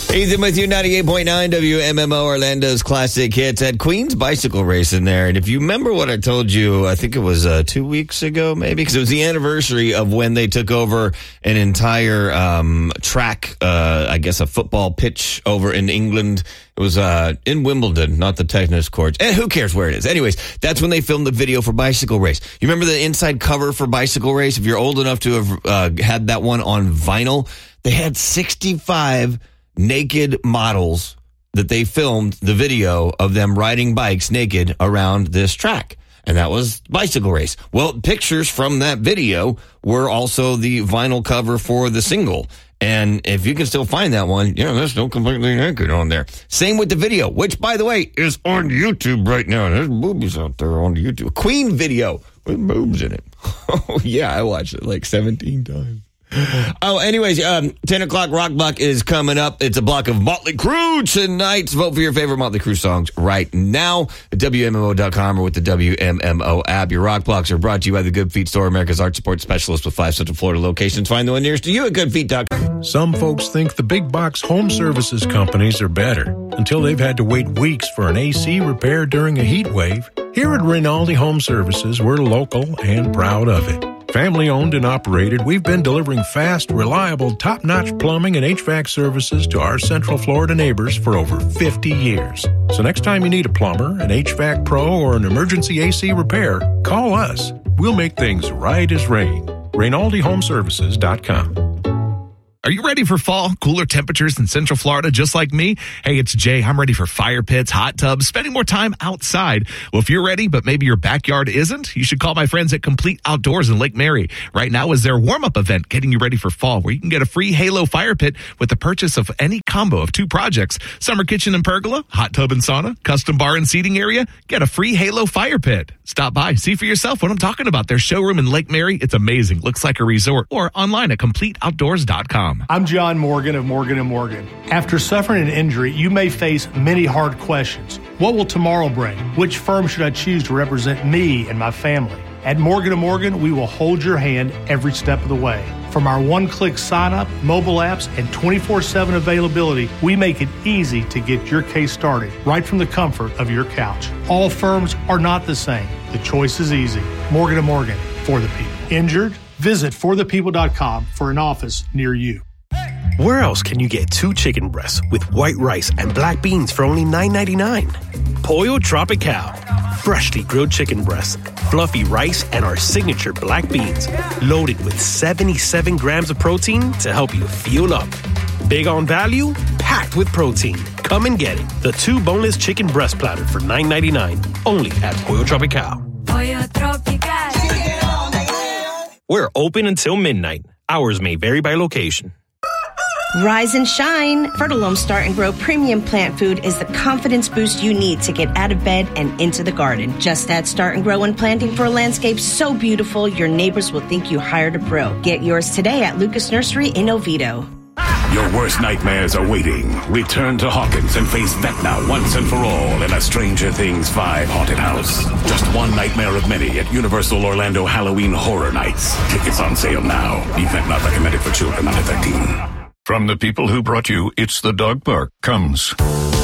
Ethan with you, 98.9 WMMO, Orlando's classic hits. At Queen's bicycle race in there. And if you remember what I told you, I think it was 2 weeks ago, maybe, because it was the anniversary of when they took over an entire track, I guess a football pitch over in England. It was in Wimbledon, not the tennis courts. And who cares where it is? Anyways, that's when they filmed the video for Bicycle Race. You remember the inside cover for Bicycle Race? If you're old enough to have had that one on vinyl, they had 65 naked models that they filmed the video of them riding bikes naked around this track. And that was Bicycle Race. Well, pictures from that video were also the vinyl cover for the single. And if you can still find that one, there's no completely naked on there. Same with the video, which, by the way, is on YouTube right now. There's boobies out there on YouTube. Queen video with boobs in it. Oh, yeah, I watched it like 17 times. Oh, anyways, 10 o'clock Rock Block is coming up. It's a block of Motley Crue tonight. Vote for your favorite Motley Crue songs right now at WMMO.com or with the WMMO app. Your Rock Blocks are brought to you by the Good Feet Store, America's art support specialist with 5 Central Florida locations. Find the one nearest to you at goodfeet.com. Some folks think the big box home services companies are better until they've had to wait weeks for an AC repair during a heat wave. Here at Rinaldi Home Services, we're local and proud of it. Family owned and operated, we've been delivering fast, reliable, top-notch plumbing and HVAC services to our Central Florida neighbors for over 50 years. So next time you need a plumber, an HVAC pro, or an emergency AC repair, call us. We'll make things right as rain. RinaldiHomeservices.com. Are you ready for fall? Cooler temperatures in Central Florida, just like me? Hey, it's Jay. I'm ready for fire pits, hot tubs, spending more time outside. Well, if you're ready, but maybe your backyard isn't, you should call my friends at Complete Outdoors in Lake Mary. Right now is their warm-up event, getting you ready for fall, where you can get a free Halo fire pit with the purchase of any combo of 2 projects. Summer kitchen and pergola, hot tub and sauna, custom bar and seating area. Get a free Halo fire pit. Stop by, see for yourself what I'm talking about. Their showroom in Lake Mary, it's amazing. Looks like a resort. Or online at CompleteOutdoors.com. I'm John Morgan of Morgan & Morgan. After suffering an injury, you may face many hard questions. What will tomorrow bring? Which firm should I choose to represent me and my family? At Morgan & Morgan, we will hold your hand every step of the way. From our one-click sign-up, mobile apps, and 24/7 availability, we make it easy to get your case started right from the comfort of your couch. All firms are not the same. The choice is easy. Morgan & Morgan, for the people. Injured? Visit forthepeople.com for an office near you. Where else can you get 2 chicken breasts with white rice and black beans for only $9.99? Pollo Tropical. Freshly grilled chicken breasts, fluffy rice, and our signature black beans. Loaded with 77 grams of protein to help you fuel up. Big on value, packed with protein. Come and get it. The 2 boneless chicken breast platter for $9.99. Only at Pollo Tropical. Pollo Tropical. We're open until midnight. Hours may vary by location. Rise and shine. Fertilome Start and Grow Premium Plant Food is the confidence boost you need to get out of bed and into the garden. Just add Start and Grow when planting for a landscape so beautiful your neighbors will think you hired a pro. Get yours today at Lucas Nursery in Oviedo. Your worst nightmares are waiting. Return to Hawkins and face Vecna once and for all in a Stranger Things 5 haunted house. Just one nightmare of many at Universal Orlando Halloween Horror Nights. Tickets on sale now. Event not recommended for children under 13. From the people who brought you It's the Dog Park comes